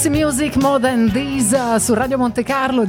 Music More Than This su Radio Monte Carlo,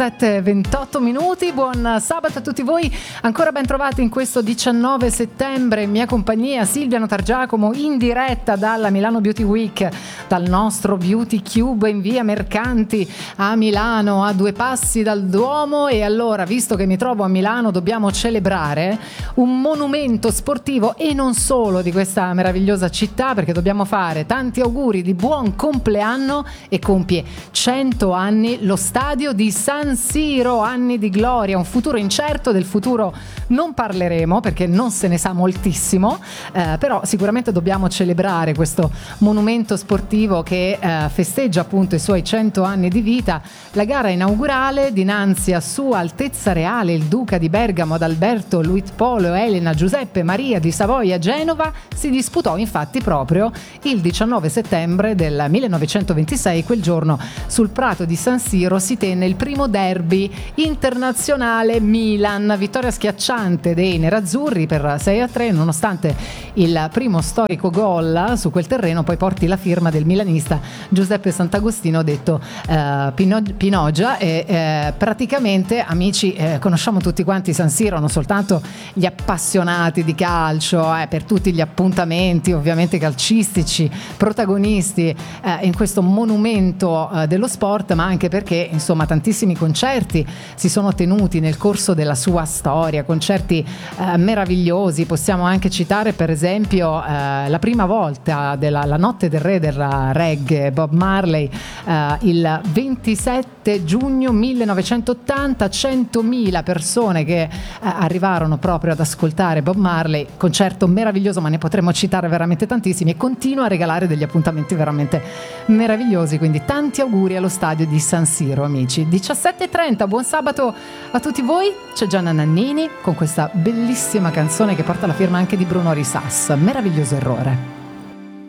17:28 minuti. Buon sabato a tutti voi, ancora ben trovati in questo 19 settembre in mia compagnia Silvia Notargiacomo, in diretta dalla Milano Beauty Week, dal nostro Beauty Cube in via Mercanti a Milano, a due passi dal Duomo. E allora, visto che mi trovo a Milano, dobbiamo celebrare un monumento sportivo e non solo di questa meravigliosa città, perché dobbiamo fare tanti auguri di buon compleanno. E compie 100 anni lo stadio di San Siro, anni di gloria, un futuro incerto. Del futuro non parleremo perché non se ne sa moltissimo, però sicuramente dobbiamo celebrare questo monumento sportivo che festeggia appunto i suoi 100 anni di vita. La gara inaugurale dinanzi a Sua Altezza Reale il Duca di Bergamo Adalberto Luitpolo Elena Giuseppe Maria di Savoia Genova si disputò infatti proprio il 19 settembre del 1926. Quel giorno sul prato di San Siro si tenne il primo derby internazionale Milan, vittoria schiacciante dei nerazzurri per 6-3, nonostante il primo storico gol su quel terreno poi porti la firma del milanista Giuseppe Sant'Agostino detto Pinoggia. E praticamente, amici, conosciamo tutti quanti San Siro, non soltanto gli appassionati di calcio, per tutti gli appuntamenti ovviamente calcistici protagonisti in questo monumento dello sport, ma anche perché insomma tantissimi concerti si sono tenuti nel corso della sua storia, concerti meravigliosi. Possiamo anche citare per esempio la prima volta la notte del re del reggae, Bob Marley, il 27 giugno 1980, 100.000 persone che arrivarono proprio ad ascoltare Bob Marley, concerto meraviglioso, ma ne potremmo citare veramente tantissimi, e continua a regalare degli appuntamenti veramente meravigliosi. Quindi tanti auguri allo stadio di San Siro, amici. 17:30, buon sabato a tutti voi. C'è Gianna Nannini con questa bellissima canzone che porta la firma anche di Bruno Risas, Meraviglioso errore.